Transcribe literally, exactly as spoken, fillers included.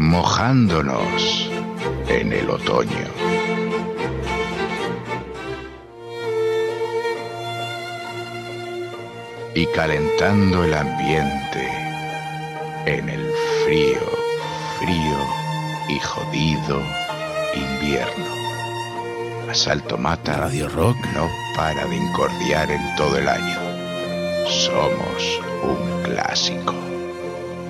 mojándonos en el otoño. Y calentando el ambiente en el frío, frío y jodido invierno. Asalto Mata Radio Rock no para de incordiar en todo el año. Somos un clásico.